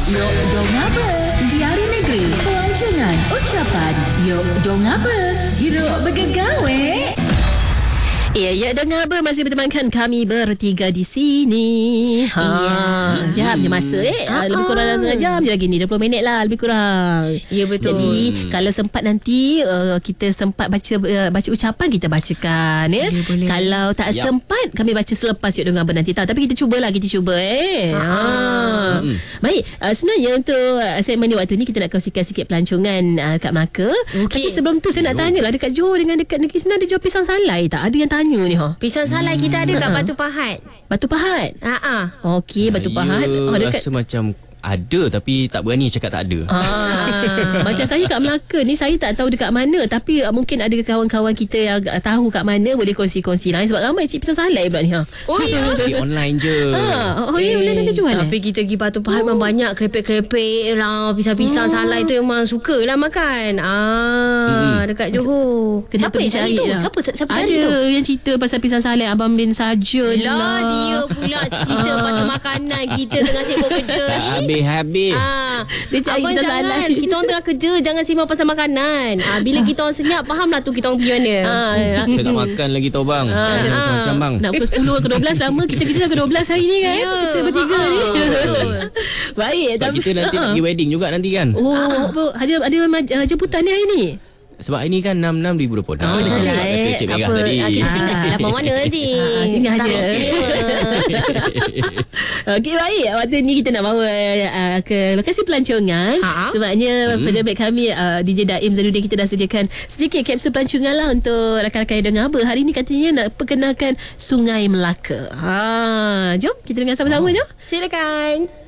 Yok dong apa? Diari Negeri. Pelancongan ucapan. Yok dong apa? Hiruk bergegawe. Ya, dengar apa masih bertemankan kami bertiga di sini. Jam je masa lebih kurang dah setengah jam je lagi ni, 20 minit lah lebih kurang. Ya, betul. Jadi kalau sempat nanti kita sempat baca ucapan, kita bacakan ya. Boleh. Kalau tak sempat, kami baca selepas Yuk Dengar Apa nanti. Tapi kita cuba Baik, sebenarnya untuk segmen ni waktu ni kita nak kongsikan sikit pelancongan kat Melaka. Tapi sebelum tu saya nak tanya lah, dekat Johor dengan dekat Negeri Sembilan ada jual pisang salai tak? Ada yang tanya ni Pisang salai kita ada kat Batu Pahat. Batu Pahat. Okey, Batu Pahat. Rasa macam ada tapi tak berani cakap tak ada. Macam saya kat Melaka ni, saya tak tahu dekat mana, tapi mungkin ada kawan-kawan kita yang tahu kat mana, boleh kongsi-kongsi lah. Sebab ramai cik pisang salai pula ni. Oh ya. Di online je. Online ada jual. Tapi kita pergi Batu Pahat memang banyak krepek-krepek lah, pisang-pisang salai tu memang suka lah makan. Dekat Johor. Kena pergi cari tu? lah. Siapa ada tadi tu? yang cerita pasal pisang salai, Abang Bin Sajun lah. Dia pula cerita pasal makanan kita tengah sibuk kerja ni. Habis. Dia cari Abang pisang jangan salai. kita orang tengah kerja, jangan sembang pasal makanan. Bila kita orang senyap, fahamlah tu kita orang pergi mana. Saya tak makan lagi tau bang. Macam-macam bang. Nak pukul 10 ke 12 sama. Kita sampai 12 hari ni kan. Kita bertiga ni. Baik. Sebab kita nanti nak pergi wedding juga nanti kan. Ada jemputan ni hari ni. Sebab hari ni kan 6/6/2026. betul lah, Kata Cik Megah apa, tadi. Kita singgah lah mana nanti. Singgah je. Istimewa. Okey, baik. Waktu ni kita nak bawa ke lokasi pelancongan. Sebabnya penerbit kami DJ Daim Zainuddin, kita dah sediakan sedikit kapsul pelancongan lah untuk rakan-rakan yang dengar apa. Hari ni katanya nak perkenalkan Sungai Melaka. Jom kita dengar sama-sama. Jom. Silakan.